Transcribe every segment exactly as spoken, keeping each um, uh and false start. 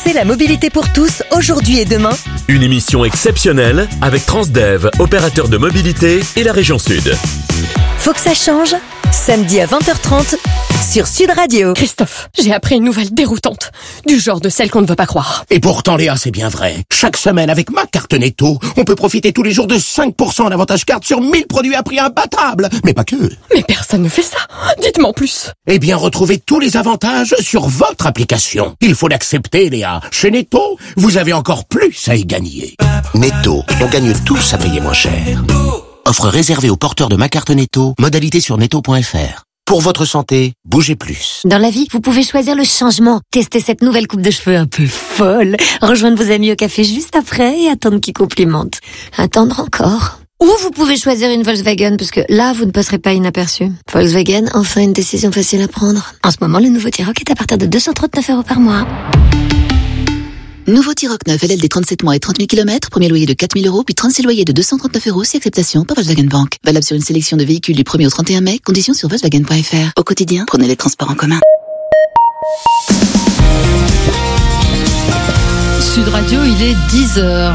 C'est la mobilité pour tous, aujourd'hui et demain. Une émission exceptionnelle avec Transdev, opérateur de mobilité et la région Sud. Faut que ça change. Samedi à vingt heures trente sur Sud Radio. Christophe, j'ai appris une nouvelle déroutante. Du genre de celle qu'on ne veut pas croire. Et pourtant, Léa, c'est bien vrai. Chaque semaine, avec ma carte Netto, on peut profiter tous les jours de cinq pour cent en avantage carte sur mille produits à prix imbattable. Mais pas que. Mais personne ne fait ça. Dites-moi en plus. Eh bien, retrouvez tous les avantages sur votre application. Il faut l'accepter, Léa. Chez Netto, vous avez encore plus à y gagner. Netto, on gagne tous à payer moins cher. Offre réservée aux porteurs de ma carte Netto. Modalité sur netto point f r. Pour votre santé, bougez plus. Dans la vie, vous pouvez choisir le changement. Testez cette nouvelle coupe de cheveux un peu folle. Rejoindre vos amis au café juste après et attendre qu'ils complimentent. Attendre encore. Ou vous pouvez choisir une Volkswagen, parce que là, vous ne passerez pas inaperçu. Volkswagen, enfin une décision facile à prendre. En ce moment, le nouveau T-Roc est à partir de deux cent trente-neuf euros par mois. Nouveau T-Roc neuf L L D trente-sept mois et trente mille kilomètres, premier loyer de quatre mille euros, puis trente-six loyers de deux cent trente-neuf euros, si acceptation par Volkswagen Bank. Valable sur une sélection de véhicules du premier au trente et un mai, conditions sur Volkswagen point f r. Au quotidien, prenez les transports en commun. Sud Radio, il est dix heures.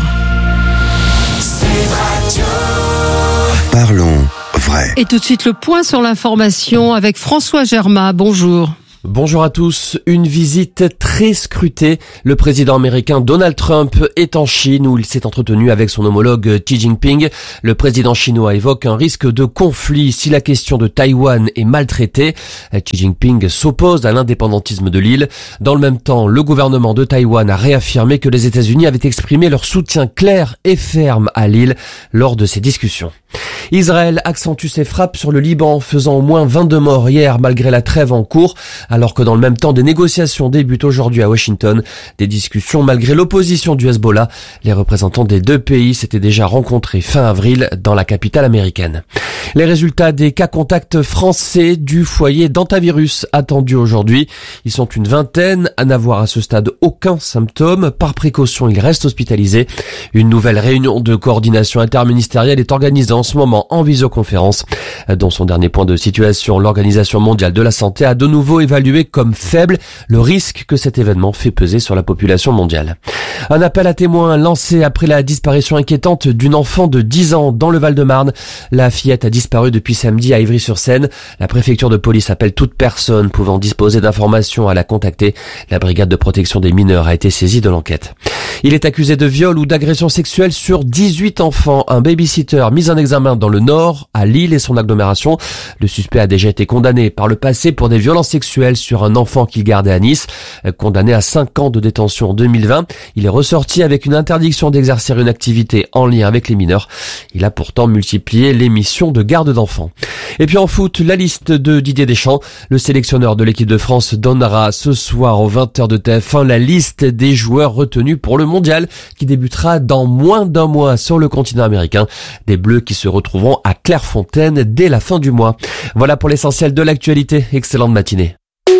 Parlons vrai. Et tout de suite, le point sur l'information avec François Germain. Bonjour. Bonjour à tous. Une visite très scrutée. Le président américain Donald Trump est en Chine où il s'est entretenu avec son homologue Xi Jinping. Le président chinois évoque un risque de conflit si la question de Taïwan est maltraitée. Xi Jinping s'oppose à l'indépendantisme de l'île. Dans le même temps, le gouvernement de Taïwan a réaffirmé que les États-Unis avaient exprimé leur soutien clair et ferme à l'île lors de ces discussions. Israël accentue ses frappes sur le Liban, faisant au moins vingt-deux morts hier malgré la trêve en cours, alors que dans le même temps, des négociations débutent aujourd'hui à Washington. Des discussions malgré l'opposition du Hezbollah. Les représentants des deux pays s'étaient déjà rencontrés fin avril dans la capitale américaine. Les résultats des cas contacts français du foyer d'hantavirus attendus aujourd'hui. Ils sont une vingtaine à n'avoir à ce stade aucun symptôme. Par précaution, ils restent hospitalisés. Une nouvelle réunion de coordination interministérielle est organisée en ce moment en visioconférence. Dans son dernier point de situation, l'Organisation mondiale de la santé a de nouveau évalué comme faible le risque que cet événement fait peser sur la population mondiale. Un appel à témoins lancé après la disparition inquiétante d'une enfant de dix ans dans le Val-de-Marne. La fillette a disparu depuis samedi à Ivry-sur-Seine. La préfecture de police appelle toute personne pouvant disposer d'informations à la contacter. La brigade de protection des mineurs a été saisie de l'enquête. Il est accusé de viol ou d'agression sexuelle sur dix-huit enfants. Un babysitter mis en examen dans le Nord, à Lille et son agglomération. Le suspect a déjà été condamné par le passé pour des violences sexuelles sur un enfant qu'il gardait à Nice. Condamné à cinq ans de détention en deux mille vingt, il est ressorti avec une interdiction d'exercer une activité en lien avec les mineurs. Il a pourtant multiplié les missions de garde d'enfants. Et puis en foot, la liste de Didier Deschamps. Le sélectionneur de l'équipe de France donnera ce soir aux vingt heures de T F un la liste des joueurs retenus pour le mondial qui débutera dans moins d'un mois sur le continent américain. Des Bleus qui se retrouveront à Clairefontaine dès la fin du mois. Voilà pour l'essentiel de l'actualité. Excellente matinée.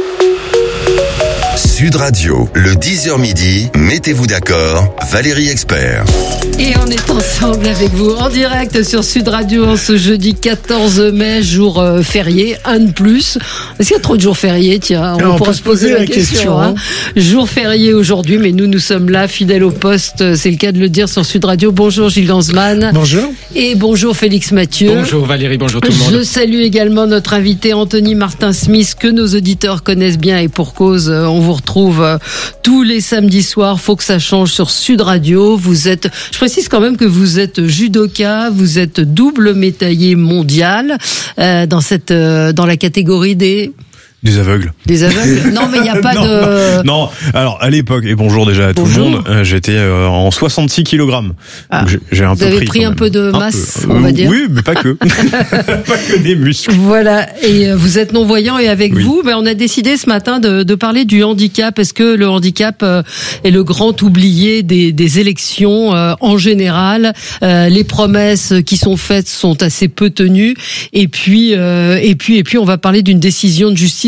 Sud Radio, le dix heures midi, mettez-vous d'accord, Valérie Expert. Et on est ensemble avec vous en direct sur Sud Radio en ce jeudi quatorze mai, jour euh, férié, un de plus. Est-ce qu'il y a trop de jours fériés? Tiens, on, on pourra peut se poser la question. question hein. Hein. Jour férié aujourd'hui, mais nous, nous sommes là, fidèles au poste. C'est le cas de le dire sur Sud Radio. Bonjour Gilles Lanzmann. Bonjour. Et bonjour Félix Mathieu. Bonjour Valérie, bonjour tout le monde. Je salue également notre invité Anthony Martin-Smith, que nos auditeurs connaissent bien et pour cause. On vous retrouve euh, tous les samedis soirs. Faut que ça change sur Sud Radio. Vous êtes, je précise quand même que vous êtes judoka, vous êtes double médaillé mondial euh, dans cette, euh, dans la catégorie des... Des aveugles. Des aveugles? Non, mais il n'y a pas non, de... Non, alors à l'époque, et bonjour déjà à bonjour. tout le monde, euh, j'étais euh, en soixante-six kilogrammes. Ah, donc j'ai, j'ai un vous peu avez pris, pris un peu de masse, peu. on va euh, dire. Oui, mais pas que. Pas que des muscles. Voilà, et euh, vous êtes non-voyant et avec oui. vous, ben, on a décidé ce matin de, de parler du handicap. Est-ce que le handicap euh, est le grand oublié des, des élections euh, en général? euh, Les promesses qui sont faites sont assez peu tenues. Et puis, euh, et puis, et puis, on va parler d'une décision de justice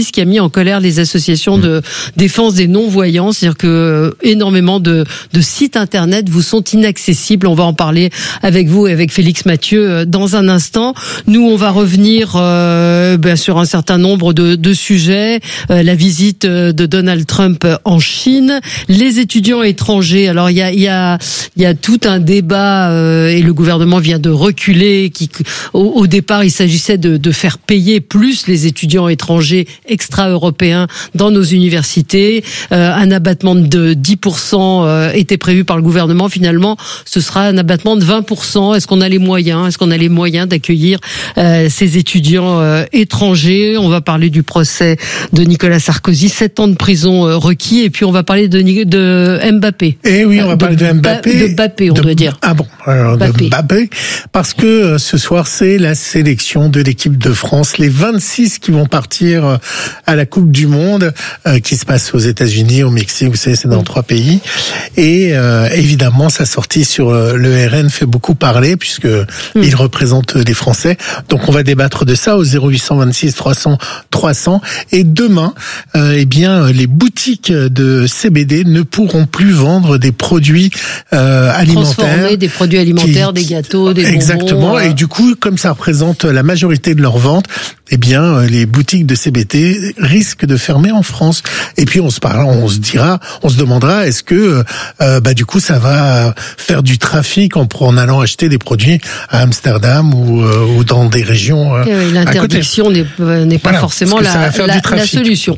justice qui a mis en colère les associations de défense des non-voyants. C'est-à-dire que euh, énormément de, de sites internet vous sont inaccessibles. On va en parler avec vous et avec Félix Mathieu euh, dans un instant. Nous, on va revenir euh, ben, sur un certain nombre de, de sujets. Euh, la visite de Donald Trump en Chine, les étudiants étrangers. Alors il y a, il y a, il y a tout un débat euh, et le gouvernement vient de reculer. Qui, au, au départ, il s'agissait de, de faire payer plus les étudiants étrangers extra-européens dans nos universités. Euh, un abattement de dix pour cent euh, était prévu par le gouvernement. Finalement, ce sera un abattement de vingt pour cent. Est-ce qu'on a les moyens Est-ce qu'on a les moyens d'accueillir euh, ces étudiants euh, étrangers? On va parler du procès de Nicolas Sarkozy, sept ans de prison euh, requis, et puis on va parler de, de Mbappé. Eh oui, on va de, parler de Mbappé. De Mbappé, on de, doit dire. Ah bon, alors Mbappé. de Mbappé, parce que euh, ce soir, c'est la sélection de l'équipe de France, les vingt-six qui vont partir euh, à la Coupe du Monde, euh, qui se passe aux États-Unis, au Mexique, vous savez, c'est dans mmh. trois pays. Et euh, évidemment, sa sortie sur euh, le R N fait beaucoup parler, puisque mmh. il représente les Français. Donc on va débattre de ça au zéro huit cent vingt-six trois cents trois cents. Et demain, euh, eh bien, les boutiques de C B D ne pourront plus vendre des produits euh, alimentaires. Transformer des produits alimentaires, qui, des gâteaux, des bonbons. Exactement. Euh... Et du coup, comme ça représente la majorité de leurs ventes, eh bien, les boutiques de C B D risquent de fermer en France. Et puis on se parle, on se dira, on se demandera, est-ce que, euh, bah du coup, ça va faire du trafic en, en allant acheter des produits à Amsterdam ou, euh, ou dans des régions euh, oui, l'interdiction n'est, n'est pas voilà, forcément la, la, la solution.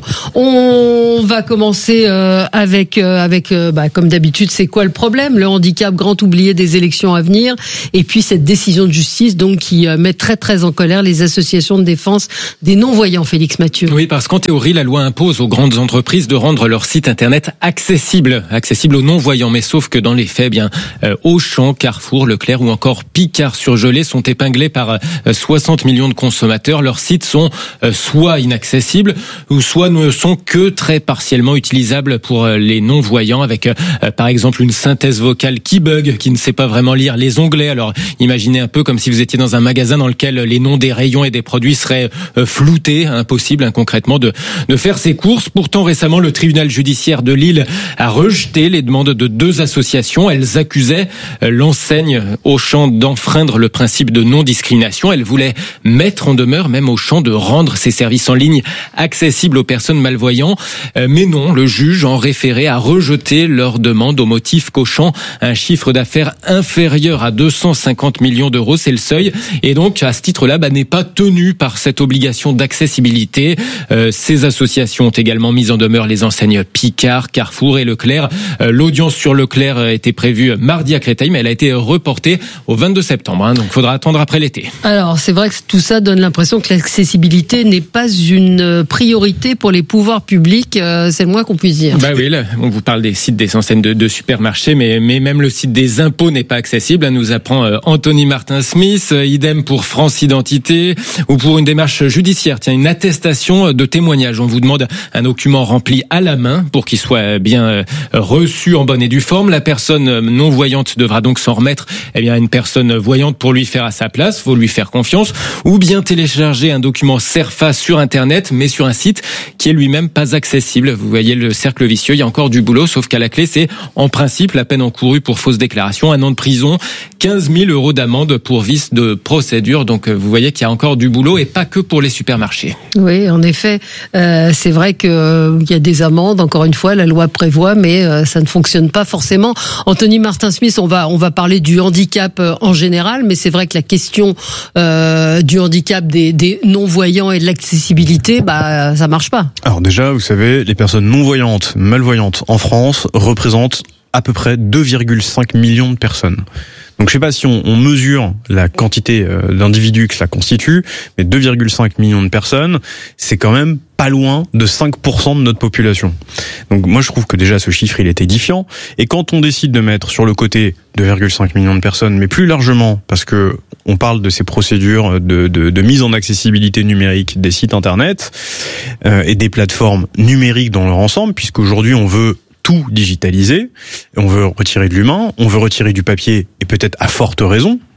On va commencer euh, avec, euh, avec euh, bah, comme d'habitude, c'est quoi le problème? Le handicap, grand oublié des élections à venir, et puis cette décision de justice donc qui euh, met très très en colère les associations de défense des non-voyants, Félix Mathieu. Oui, parce qu'en théorie, la loi impose aux grandes entreprises de rendre leur site internet accessible, accessible aux non-voyants. Mais sauf que dans les faits, eh bien, euh, Auchan, Carrefour, Leclerc ou encore Picard surgelé sont épinglés par euh, soixante millions de consommateurs. Leurs sites sont euh, soit inaccessibles ou soit ne sont que très partiellement utilisables pour euh, les non-voyants, avec euh, par exemple une synthèse vocale qui bug, qui ne sait pas vraiment lire les onglets. Alors imaginez un peu comme si vous étiez dans un magasin dans lequel les noms des rayons et des produits seraient euh, floutés, impossible hein, concrètement de, de faire ses courses. Pourtant récemment, le tribunal judiciaire de Lille a rejeté les demandes de deux associations. Elles accusaient euh, l'enseigne Auchan d'enfreindre le principe de non-discrimination. Elles voulaient mettre en demeure même Auchan de rendre ses services en ligne accessibles aux personnes malvoyantes. Euh, mais non, le juge en référé a rejeté leur demande au motif qu'Auchan a un chiffre d'affaires inférieur à deux cent cinquante millions d'euros, c'est le seuil. Et donc, à ce titre-là, bah, n'est pas tenu par cette obligation d'accessibilité. Euh, ces associations ont également mis en demeure les enseignes Picard, Carrefour et Leclerc. Euh, l'audience sur Leclerc était prévue mardi à Créteil, mais elle a été reportée au vingt-deux septembre. Hein, donc, il faudra attendre après l'été. Alors, c'est vrai que tout ça donne l'impression que l'accessibilité n'est pas une priorité pour les pouvoirs publics. Euh, c'est le moins qu'on puisse dire. Bah oui, là, on vous parle des sites des enseignes de, de supermarchés, mais, mais même le site des impôts n'est pas accessible. Hein, nous apprend euh, Anthony Martin-Smith. Euh, idem pour France Identité ou pour une démarche judiciaire. Tiens, une attestation de témoignage. On vous demande un document rempli à la main pour qu'il soit bien reçu en bonne et due forme. La personne non voyante devra donc s'en remettre eh bien, à une personne voyante pour lui faire à sa place. Faut lui faire confiance. Ou bien télécharger un document CERFA sur Internet, mais sur un site qui est lui-même pas accessible. Vous voyez le cercle vicieux. Il y a encore du boulot, sauf qu'à la clé, c'est en principe la peine encourue pour fausse déclaration, un an de prison, quinze mille euros d'amende pour vice de procédure. Donc, vous voyez qu'il y a encore du boulot et pas que pour les supermarchés. Oui, en effet, euh, c'est vrai qu'il euh, y a des amendes. Encore une fois, la loi prévoit, mais euh, ça ne fonctionne pas forcément. Anthony Martin-Smith, on va on va parler du handicap euh, en général, mais c'est vrai que la question euh, du handicap des, des non-voyants et de l'accessibilité, bah ça marche pas. Alors déjà, vous savez, les personnes non-voyantes, malvoyantes en France représentent à peu près deux virgule cinq millions de personnes. Donc je sais pas si on, on mesure la quantité euh, d'individus que cela constitue, mais deux virgule cinq millions de personnes, c'est quand même pas loin de cinq pour cent de notre population. Donc moi je trouve que déjà ce chiffre il est édifiant. Et quand on décide de mettre sur le côté deux virgule cinq millions de personnes, mais plus largement, parce que on parle de ces procédures de, de, de mise en accessibilité numérique des sites internet euh, et des plateformes numériques dans leur ensemble, puisqu'aujourd'hui on veut tout digitaliser, on veut retirer de l'humain, on veut retirer du papier, et peut-être à forte raison.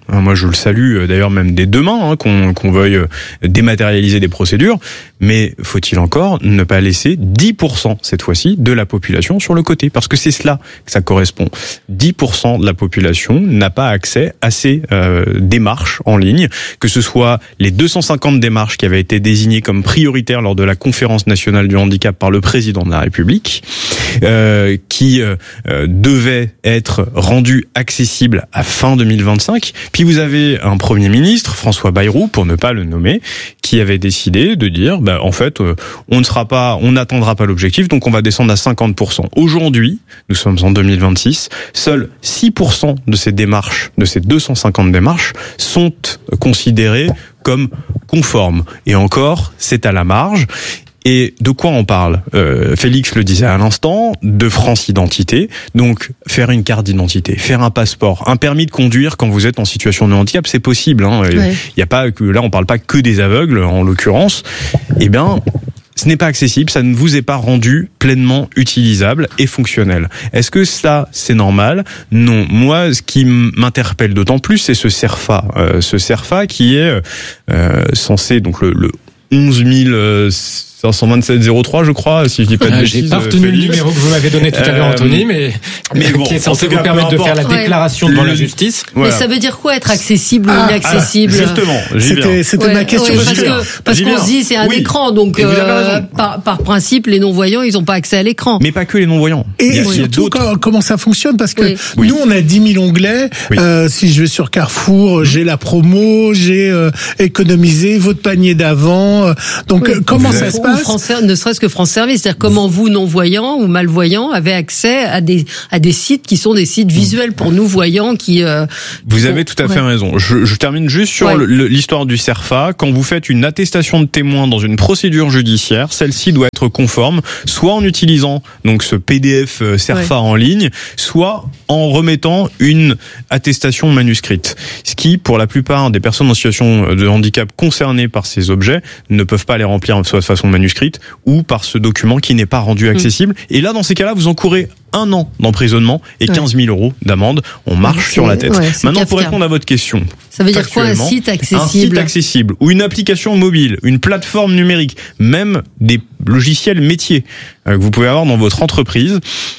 Moi, je le salue d'ailleurs même dès demain, hein, qu'on, qu'on veuille dématérialiser des procédures. Mais faut-il encore ne pas laisser dix pour cent cette fois-ci de la population sur le côté? Parce que c'est cela que ça correspond. dix pour cent de la population n'a pas accès à ces euh, démarches en ligne, que ce soit les deux cent cinquante démarches qui avaient été désignées comme prioritaires lors de la conférence nationale du handicap par le président de la République, euh, qui euh, devaient être rendues accessibles à fin deux mille vingt-cinq. Puis vous avez un Premier ministre, François Bayrou, pour ne pas le nommer, qui avait décidé de dire bah, en fait, euh, on ne sera pas, on n'atteindra pas l'objectif, donc on va descendre à cinquante pour cent. Aujourd'hui, nous sommes en deux mille vingt-six, seuls six pour cent de ces démarches, de ces deux cent cinquante démarches, sont considérées comme conformes. Et encore, c'est à la marge. Et de quoi on parle? euh, Félix le disait à l'instant, de France Identité. Donc, faire une carte d'identité, faire un passeport, un permis de conduire quand vous êtes en situation de handicap, c'est possible. Hein. Il ouais. y a pas que là, on parle pas que des aveugles en l'occurrence. Eh bien, ce n'est pas accessible, ça ne vous est pas rendu pleinement utilisable et fonctionnel. Est-ce que ça, c'est normal? Non. Moi, ce qui m'interpelle d'autant plus, c'est ce CERFA, euh, ce CERFA qui est euh, censé donc le, le onze mille cinq cent vingt-sept zéro trois, je crois, si je dis pas de bêtises. J'ai pas retenu le numéro que vous m'avez donné tout à l'heure, Anthony, mais, mais bon, qui est censé vous permettre de faire la déclaration ouais. devant le... la justice. Voilà. Mais ça veut dire quoi, être accessible ou ah, inaccessible? Ah, justement, c'était, c'était ouais, ma question. Ouais, parce que, parce qu'on se dit, c'est un oui. écran, donc euh, par, par principe, les non-voyants, ils n'ont pas accès à l'écran. Mais pas que les non-voyants. Et il y a, surtout, il y a comment ça fonctionne? Parce que oui. nous, on a dix mille onglets. Oui. Euh, si je vais sur Carrefour, j'ai la promo, j'ai euh, économisé votre panier d'avant. Donc, oui. comment ça se passe? Ne serait-ce que France Service, c'est-à-dire comment vous, non-voyants ou malvoyants, avez accès à des à des sites qui sont des sites visuels pour nous voyants qui. Euh, vous avez tout à fait ouais. raison. Je, je termine juste sur ouais. le, l'histoire du CERFA. Quand vous faites une attestation de témoin dans une procédure judiciaire, celle-ci doit être conforme, soit en utilisant donc ce P D F CERFA ouais. en ligne, soit en remettant une attestation manuscrite. Ce qui, pour la plupart des personnes en situation de handicap concernées par ces objets, ne peuvent pas les remplir soit de façon manuscrite ou par ce document qui n'est pas rendu accessible. Mmh. Et là, dans ces cas-là, vous encourez un an d'emprisonnement et quinze mille euros d'amende. On marche okay. sur la tête. Ouais, Maintenant, pour répondre à votre question. Ça veut dire quoi, un site accessible? Un site accessible ou une application mobile, une plateforme numérique, même des logiciels métiers euh, que vous pouvez avoir dans votre entreprise.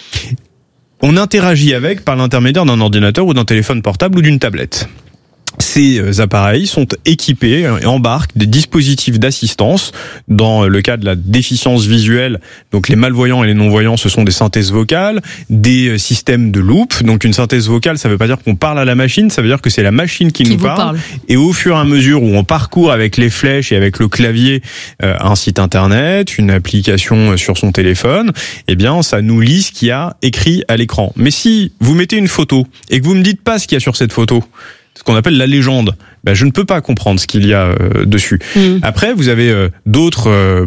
On interagit avec par l'intermédiaire d'un ordinateur ou d'un téléphone portable ou d'une tablette. Ces appareils sont équipés et embarquent des dispositifs d'assistance. Dans le cas de la déficience visuelle, donc les malvoyants et les non-voyants, ce sont des synthèses vocales, des systèmes de loupe. Donc une synthèse vocale, ça veut pas dire qu'on parle à la machine, ça veut dire que c'est la machine qui, qui nous parle. parle. Et au fur et à mesure où on parcourt avec les flèches et avec le clavier euh, un site internet, une application sur son téléphone, eh bien ça nous lit ce qu'il y a écrit à l'écran. Mais si vous mettez une photo et que vous me dites pas ce qu'il y a sur cette photo, ce qu'on appelle la légende, ben je ne peux pas comprendre ce qu'il y a euh, dessus. Mmh. Après, vous avez euh, d'autres euh,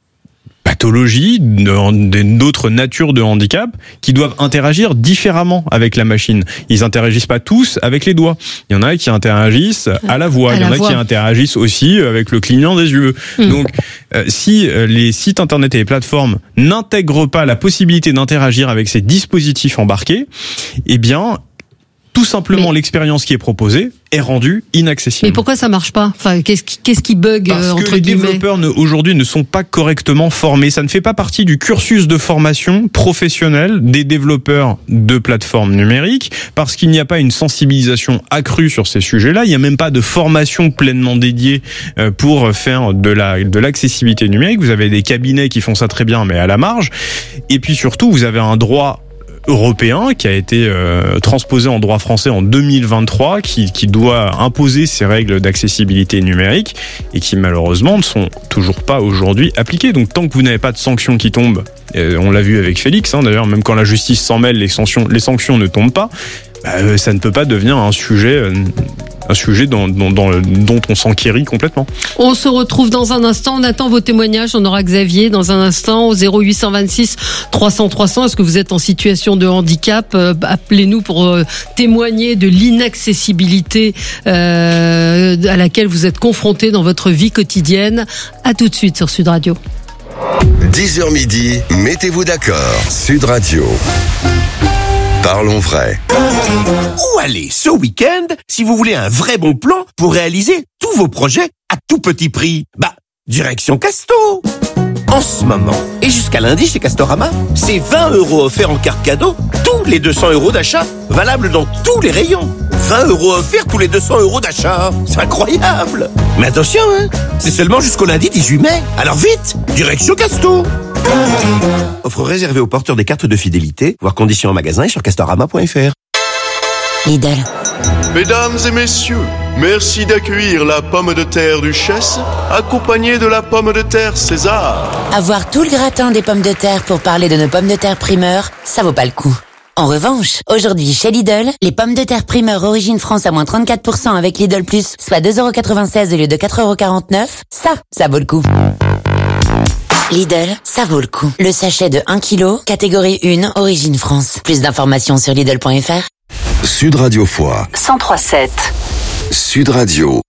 pathologies, d'autres natures de handicap qui doivent interagir différemment avec la machine. Ils interagissent pas tous avec les doigts. Il y en a qui interagissent à la voix. À Il y en a voix. qui interagissent aussi avec le clignement des yeux. Mmh. Donc, euh, si euh, les sites internet et les plateformes n'intègrent pas la possibilité d'interagir avec ces dispositifs embarqués, eh bien, tout simplement, mais l'expérience qui est proposée est rendue inaccessible. Mais pourquoi ça marche pas? Enfin, qu'est-ce qui, qu'est-ce qui bug Parce euh, entre que les guillemets développeurs ne, aujourd'hui ne sont pas correctement formés. Ça ne fait pas partie du cursus de formation professionnelle des développeurs de plateformes numériques, parce qu'il n'y a pas une sensibilisation accrue sur ces sujets-là. Il n'y a même pas de formation pleinement dédiée pour faire de la de l'accessibilité numérique. Vous avez des cabinets qui font ça très bien, mais à la marge. Et puis surtout, vous avez un droit européen qui a été euh, transposé en droit français en deux mille vingt-trois, qui, qui doit imposer ces règles d'accessibilité numérique et qui malheureusement ne sont toujours pas aujourd'hui appliquées. Donc tant que vous n'avez pas de sanctions qui tombent, euh, on l'a vu avec Félix, hein, d'ailleurs même quand la justice s'en mêle, les sanctions, les sanctions ne tombent pas, bah, euh, ça ne peut pas devenir un sujet... Euh, un sujet dans, dans, dans, dont on s'enquérit complètement. On se retrouve dans un instant, on attend vos témoignages, on aura Xavier dans un instant au zéro huit cent vingt-six trois cents trois cents. Est-ce que vous êtes en situation de handicap? euh, Appelez-nous pour euh, témoigner de l'inaccessibilité euh, à laquelle vous êtes confrontés dans votre vie quotidienne. À tout de suite sur Sud Radio. dix heures midi, mettez-vous d'accord. Sud Radio. Parlons vrai. Où aller ce week-end si vous voulez un vrai bon plan pour réaliser tous vos projets à tout petit prix? Bah, direction Casto. En ce moment, et jusqu'à lundi chez Castorama, c'est vingt euros offerts en carte cadeau tous les deux cents euros d'achat, valable dans tous les rayons. vingt euros offerts tous les deux cents euros d'achat. C'est incroyable. Mais attention, hein, c'est seulement jusqu'au lundi dix-huit mai. Alors vite, direction Casto. Offre réservée aux porteurs des cartes de fidélité, voir conditions en magasin et sur castorama point f r. Lidl. Mesdames et messieurs, merci d'accueillir la pomme de terre Duchesse, accompagnée de la pomme de terre César. Avoir tout le gratin des pommes de terre pour parler de nos pommes de terre primeur, ça vaut pas le coup. En revanche, aujourd'hui chez Lidl, les pommes de terre primeur origine France à moins trente-quatre pour cent avec Lidl Plus, soit deux euros quatre-vingt-seize au lieu de quatre euros quarante-neuf, ça, ça vaut le coup. Lidl, ça vaut le coup. Le sachet de un kilo, catégorie un, origine France. Plus d'informations sur Lidl point f r. Sud Radio Foix. cent trois sept. Sud Radio.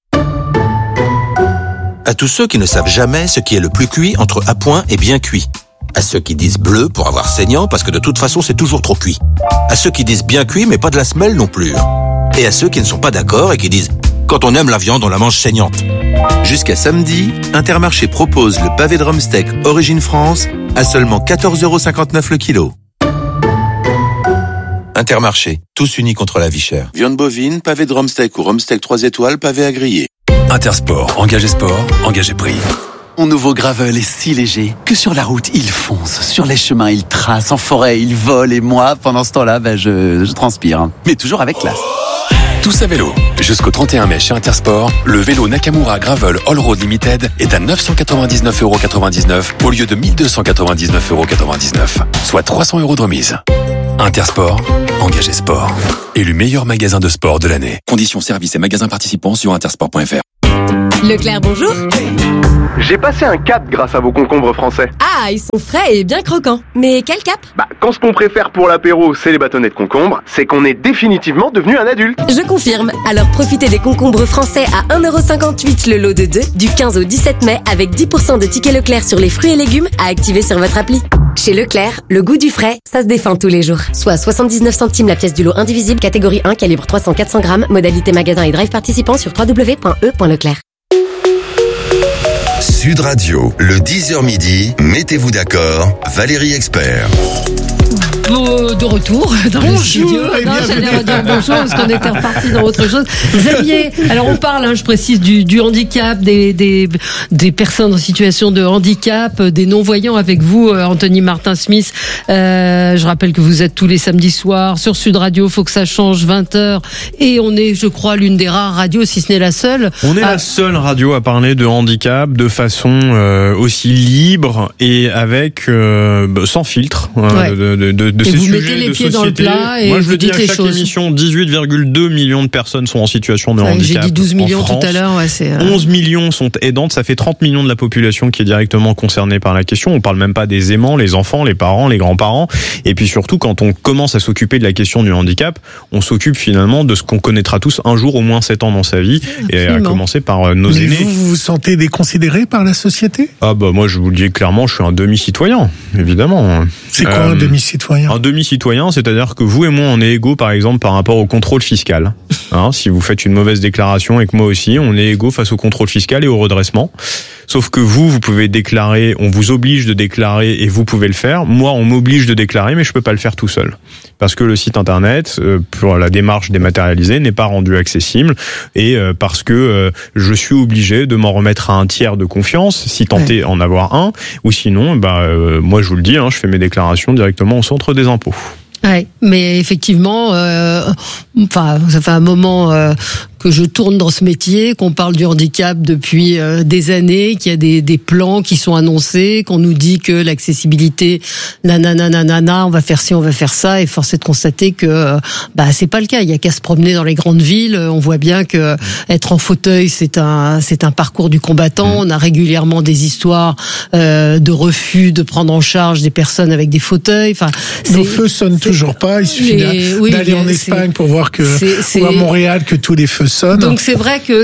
À tous ceux qui ne savent jamais ce qui est le plus cuit entre à point et bien cuit. À ceux qui disent bleu pour avoir saignant parce que de toute façon c'est toujours trop cuit. À ceux qui disent bien cuit mais pas de la semelle non plus. Et à ceux qui ne sont pas d'accord et qui disent quand on aime la viande on la mange saignante. Jusqu'à samedi, Intermarché propose le pavé de Rumsteak Origine France à seulement quatorze euros cinquante-neuf le kilo. Intermarché, tous unis contre la vie chère. Viande bovine, pavé de Rumsteak ou Rumsteak trois étoiles, pavé à griller. Intersport, engagé sport, engagé prix. Mon nouveau gravel est si léger que sur la route, il fonce. Sur les chemins, il trace. En forêt, il vole. Et moi, pendant ce temps-là, ben, je, je transpire. Mais toujours avec classe. Tous à vélo. Jusqu'au trente et un mai chez Intersport, le vélo Nakamura Gravel All Road Limited est à neuf cent quatre-vingt-dix-neuf euros quatre-vingt-dix-neuf au lieu de mille deux cent quatre-vingt-dix-neuf euros quatre-vingt-dix-neuf, soit trois cents euros de remise. Intersport, engagé sport. Élu meilleur magasin de sport de l'année. Conditions, services et magasins participants sur intersport point f r. Leclerc, bonjour. J'ai passé un cap grâce à vos concombres français. Ah, ils sont frais et bien croquants. Mais quel cap? Bah, quand ce qu'on préfère pour l'apéro, c'est les bâtonnets de concombre, c'est qu'on est définitivement devenu un adulte. Je confirme. Alors profitez des concombres français à un euro cinquante-huit le lot de deux du quinze au dix-sept mai avec dix pour cent de tickets Leclerc sur les fruits et légumes à activer sur votre appli. Chez Leclerc, le goût du frais, ça se défend tous les jours. Soit soixante-dix-neuf centimes la pièce du lot indivisible, catégorie un, calibre trois cents à quatre cents grammes, modalité magasin et drive participant sur w w w point e point leclerc. Sud Radio, le dix heures midi, mettez-vous d'accord, Valérie Expert. De retour dans bonjour, le studio. Non, j'allais redire bonjour parce qu'on était reparti dans autre chose. Xavier, alors on parle, hein, je précise, du, du handicap, des, des, des personnes en situation de handicap, des non-voyants avec vous, Anthony Martin-Smith. Euh, je rappelle que vous êtes tous les samedis soirs sur Sud Radio, faut que ça change, vingt heures. Et on est, je crois, l'une des rares radios, si ce n'est la seule. On est à... la seule radio à parler de handicap de façon euh, aussi libre et avec euh, sans filtre. Ouais. de, de, de, de et ces vous sujets mettez les de pieds société. dans le plat et Moi, je vous le dis dites à les chaque choses. émission, dix-huit virgule deux millions de personnes sont en situation de Ouais, handicap. j'ai dit douze millions en France. tout à l'heure. Ouais, c'est, euh... onze millions sont aidantes, ça fait trente millions de la population qui est directement concernée par la question. On parle même pas des aimants, les enfants, les parents, les grands-parents. Et puis surtout, quand on commence à s'occuper de la question du handicap, on s'occupe finalement de ce qu'on connaîtra tous un jour au moins sept ans dans sa vie. Absolument. Et à commencer par nos Mais aînés. Vous vous vous sentez déconsidéré par la société? Ah bah moi je vous le dis clairement, je suis un demi-citoyen, évidemment. C'est quoi euh, un demi-citoyen? Un demi-citoyen, c'est-à-dire que vous et moi on est égaux par exemple par rapport au contrôle fiscal. Hein, si vous faites une mauvaise déclaration et que moi aussi, on est égaux face au contrôle fiscal et au redressement. Sauf que vous, vous pouvez déclarer, on vous oblige de déclarer et vous pouvez le faire. Moi, on m'oblige de déclarer, mais je peux pas le faire tout seul. Parce que le site internet, euh, pour la démarche dématérialisée, n'est pas rendu accessible et euh, parce que euh, je suis obligé de m'en remettre à un tiers de confiance, si tant est en avoir un, ou sinon, bah, euh, moi je vous le dis, hein, je fais mes déclarations directement au centre des impôts. Ouais, mais effectivement, euh, enfin, ça fait un moment euh, que je tourne dans ce métier, qu'on parle du handicap depuis euh, des années, qu'il y a des, des plans qui sont annoncés, qu'on nous dit que l'accessibilité, nanana, nanana, on va faire ci, on va faire ça, et force est de constater que euh, bah c'est pas le cas. Il y a qu'à se promener dans les grandes villes. On voit bien que être en fauteuil, c'est un c'est un parcours du combattant. On a régulièrement des histoires euh, de refus de prendre en charge des personnes avec des fauteuils. Enfin, nos feux sonnent toujours pas. Il suffit mais, oui, d'aller en Espagne pour voir que c'est, c'est... ou à Montréal que tous les feux sonnent. Donc c'est vrai que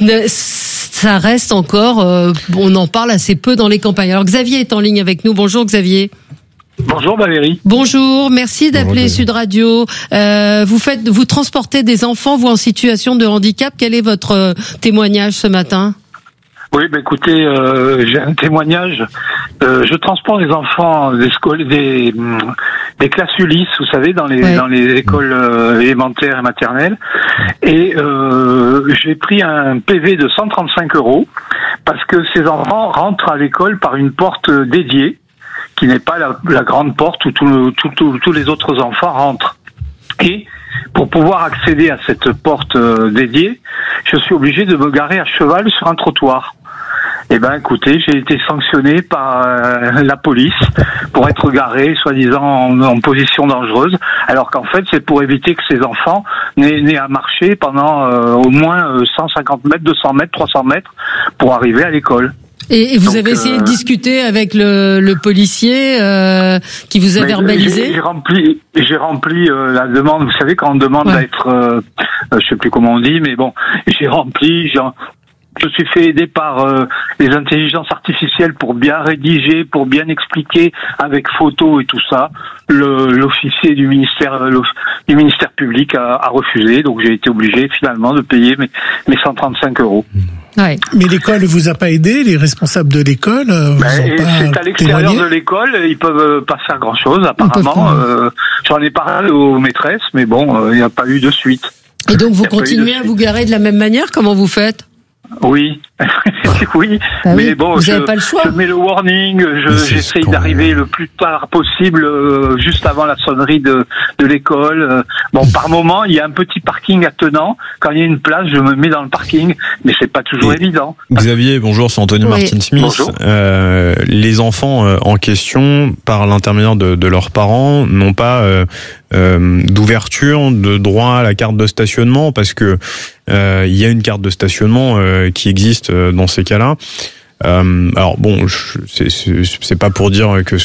ça reste encore, euh, on en parle assez peu dans les campagnes. Alors Xavier est en ligne avec nous. Bonjour Xavier. Bonjour Valérie. Bonjour, merci d'appeler Bonjour. Sud Radio. Euh, vous faites, vous transportez des enfants, vous en situation de handicap. Quel est votre euh, témoignage ce matin ? Oui, bah écoutez, euh, j'ai un témoignage. Euh, je transporte des enfants des scoles, des des classes Ulysse, vous savez, dans les ouais. dans les écoles euh, élémentaires et maternelles. Et euh, j'ai pris un P V de cent trente-cinq euros parce que ces enfants rentrent à l'école par une porte dédiée, qui n'est pas la, la grande porte où tout, tout, tout, tous les autres enfants rentrent. Et pour pouvoir accéder à cette porte euh, dédiée, je suis obligé de me garer à cheval sur un trottoir. Eh ben, écoutez, j'ai été sanctionné par euh, la police pour être garé, soi-disant, en, en position dangereuse, alors qu'en fait, c'est pour éviter que ces enfants n'aient, n'aient à marcher pendant euh, au moins euh, cent cinquante mètres, deux cents mètres, trois cents mètres pour arriver à l'école. Et, et vous Donc, avez essayé euh, de discuter avec le, le policier euh, qui vous a mais verbalisé ? J'ai, j'ai rempli, j'ai rempli euh, la demande. Vous savez, quand on demande ouais. d'être, euh, euh, je sais plus comment on dit, mais bon, j'ai rempli. J'ai, je suis fait aider par euh, les intelligences artificielles pour bien rédiger, pour bien expliquer avec photos et tout ça. Le, l'officier du ministère, du ministère public a, a refusé, donc j'ai été obligé finalement de payer mes, mes cent trente-cinq euros. Ouais. Mais l'école ne vous a pas aidé, les responsables de l'école vous ben, ont pas c'est à l'extérieur témoigné de l'école, ils peuvent pas faire grand chose apparemment. Euh, j'en ai parlé aux maîtresses, mais bon, il euh, n'y a pas eu de suite. Et donc vous continuez à vous garer de la même manière ? Comment vous faites ? Oui, oui, bah mais oui. bon, vous je, n'avez pas le choix. je mets le warning, je, j'essaye d'arriver le plus tard possible, euh, juste avant la sonnerie de, de l'école. Euh, bon, par moment, il y a un petit parking attenant. Quand il y a une place, je me mets dans le parking, mais c'est pas toujours Et évident. Xavier, bonjour, c'est Anthony Oui. Martin-Smith. Bonjour. Euh, les enfants euh, en question, par l'intermédiaire de, de leurs parents, n'ont pas euh, euh, d'ouverture de droit à la carte de stationnement parce que euh, il y a une carte de stationnement euh, qui existe euh, dans ces cas-là. Euh, alors bon, je, c'est, c'est, c'est pas pour dire que